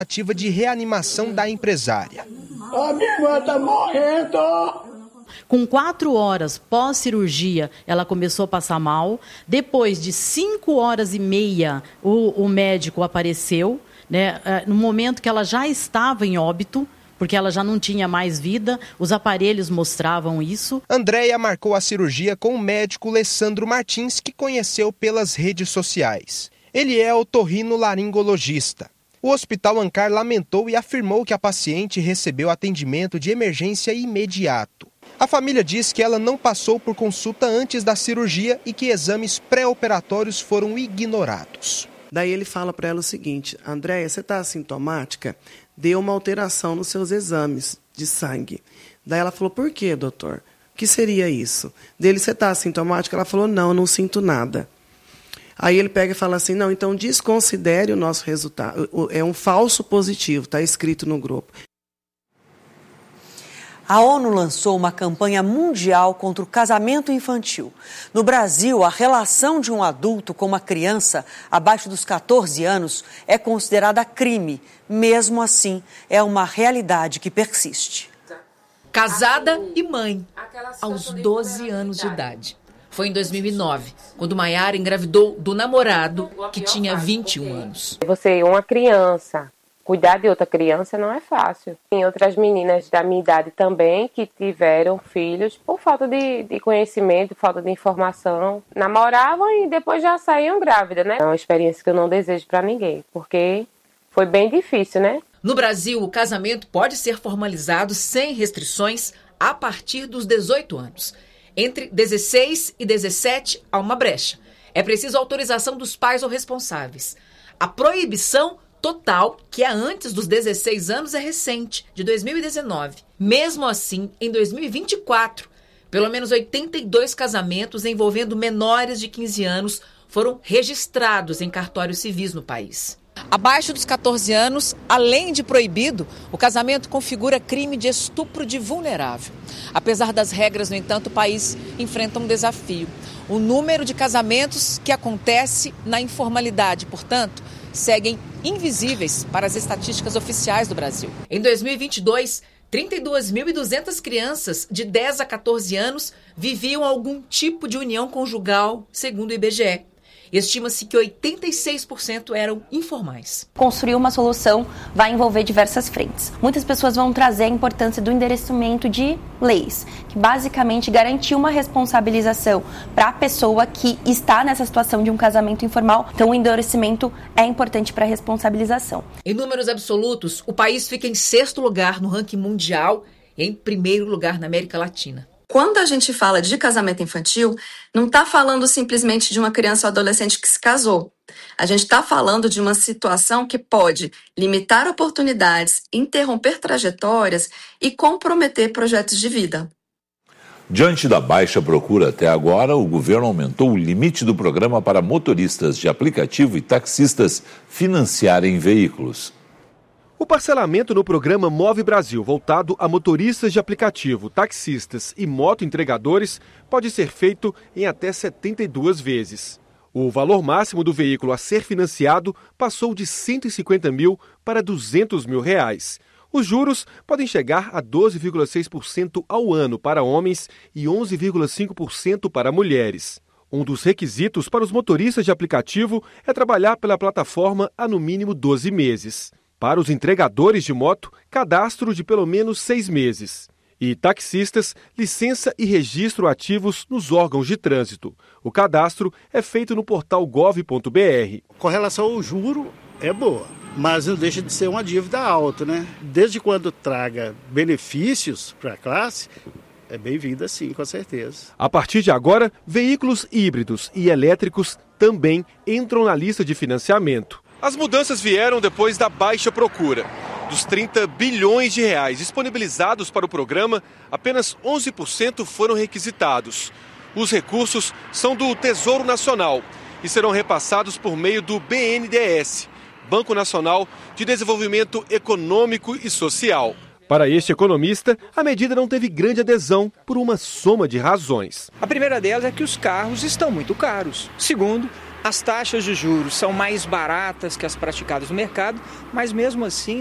Ativa de reanimação da empresária. A minha irmã está morrendo! Com 4 horas pós-cirurgia, ela começou a passar mal. Depois de 5 horas e meia, o médico apareceu, né, no momento que ela já estava em óbito, porque ela já não tinha mais vida, os aparelhos mostravam isso. Andréia marcou a cirurgia com o médico Alessandro Martins, que conheceu pelas redes sociais. Ele é otorrinolaringologista. O Hospital Ancar lamentou e afirmou que a paciente recebeu atendimento de emergência imediato. A família diz que ela não passou por consulta antes da cirurgia e que exames pré-operatórios foram ignorados. Daí ele fala para ela o seguinte: Andréia, você está assintomática? Deu uma alteração nos seus exames de sangue. Daí ela falou: por quê, doutor? O que seria isso? Dele, você está assintomática? Ela falou: não sinto nada. Aí ele pega e fala assim: não, então desconsidere o nosso resultado. É um falso positivo, está escrito no grupo. A ONU lançou uma campanha mundial contra o casamento infantil. No Brasil, a relação de um adulto com uma criança abaixo dos 14 anos é considerada crime. Mesmo assim, é uma realidade que persiste. Casada e mãe, aos 12 anos de idade. Foi em 2009, quando Maiara engravidou do namorado, que tinha 21 anos. Você é uma criança. Cuidar de outra criança não é fácil. Tem outras meninas da minha idade também que tiveram filhos por falta de conhecimento, falta de informação. Namoravam e depois já saíam grávidas, né? É uma experiência que eu não desejo para ninguém, porque foi bem difícil, né? No Brasil, o casamento pode ser formalizado sem restrições a partir dos 18 anos. Entre 16 e 17 há uma brecha. É preciso autorização dos pais ou responsáveis. A proibição total, que é antes dos 16 anos, é recente, de 2019. Mesmo assim, em 2024, pelo menos 82 casamentos envolvendo menores de 15 anos foram registrados em cartórios civis no país. Abaixo dos 14 anos, além de proibido, o casamento configura crime de estupro de vulnerável. Apesar das regras, no entanto, o país enfrenta um desafio. O número de casamentos que acontece na informalidade, portanto, seguem invisíveis para as estatísticas oficiais do Brasil. Em 2022, 32.200 crianças de 10 a 14 anos viviam algum tipo de união conjugal, segundo o IBGE. Estima-se que 86% eram informais. Construir uma solução vai envolver diversas frentes. Muitas pessoas vão trazer a importância do endereçamento de leis, que basicamente garantiu uma responsabilização para a pessoa que está nessa situação de um casamento informal. Então, o endereçamento é importante para a responsabilização. Em números absolutos, o país fica em 6º lugar no ranking mundial e em 1º lugar na América Latina. Quando a gente fala de casamento infantil, não está falando simplesmente de uma criança ou adolescente que se casou. A gente está falando de uma situação que pode limitar oportunidades, interromper trajetórias e comprometer projetos de vida. Diante da baixa procura até agora, o governo aumentou o limite do programa para motoristas de aplicativo e taxistas financiarem veículos. O parcelamento no programa Move Brasil, voltado a motoristas de aplicativo, taxistas e motoentregadores, pode ser feito em até 72 vezes. O valor máximo do veículo a ser financiado passou de R$ 150 mil para R$ 200 mil. Os juros podem chegar a 12,6% ao ano para homens e 11,5% para mulheres. Um dos requisitos para os motoristas de aplicativo é trabalhar pela plataforma há no mínimo 12 meses. Para os entregadores de moto, cadastro de pelo menos 6 meses. E taxistas, licença e registro ativos nos órgãos de trânsito. O cadastro é feito no portal gov.br. Com relação ao juro, é boa, mas não deixa de ser uma dívida alta, né? Desde quando traga benefícios para a classe, é bem-vinda sim, com certeza. A partir de agora, veículos híbridos e elétricos também entram na lista de financiamento. As mudanças vieram depois da baixa procura. Dos 30 bilhões de reais disponibilizados para o programa, apenas 11% foram requisitados. Os recursos são do Tesouro Nacional e serão repassados por meio do BNDES, Banco Nacional de Desenvolvimento Econômico e Social. Para este economista, a medida não teve grande adesão por uma soma de razões. A primeira delas é que os carros estão muito caros. Segundo, As taxas de juros são mais baratas que as praticadas no mercado, mas mesmo assim